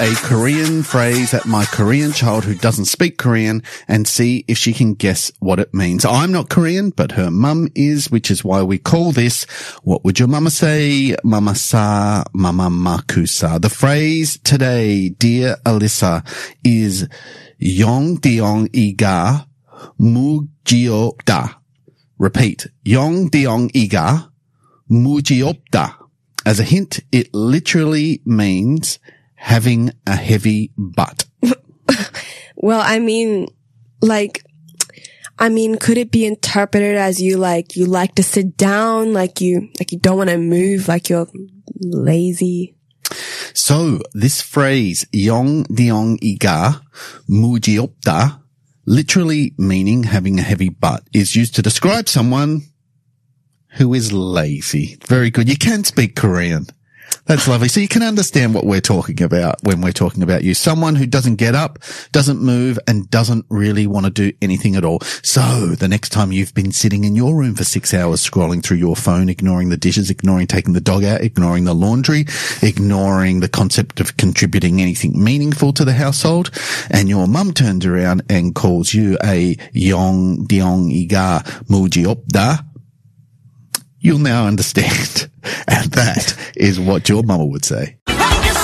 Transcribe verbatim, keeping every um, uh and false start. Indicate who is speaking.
Speaker 1: a Korean phrase at my Korean child who doesn't speak Korean and see if she can guess what it means. I'm not Korean, but her mum is, which is why we call this, what would your mama say? Mama sa, mama makusa. The phrase today, dear Alyssa, is Yongdiong iga mujiopda. Repeat, Yongdiong iga mujiopda. As a hint, it literally means having a heavy butt.
Speaker 2: Well, I mean, like, I mean, could it be interpreted as you like, you like to sit down, like you, like you don't want to move, like you're lazy?
Speaker 1: So this phrase, Yong Diong Iga Mujiopda, literally meaning having a heavy butt, is used to describe someone who is lazy. Very good. You can speak Korean. That's lovely. So you can understand what we're talking about when we're talking about you. Someone who doesn't get up, doesn't move, and doesn't really want to do anything at all. So the next time you've been sitting in your room for six hours scrolling through your phone, ignoring the dishes, ignoring taking the dog out, ignoring the laundry, ignoring the concept of contributing anything meaningful to the household, and your mum turns around and calls you a Yong Diong Iga Mujiopda, you'll now understand. And that is what your mama would say.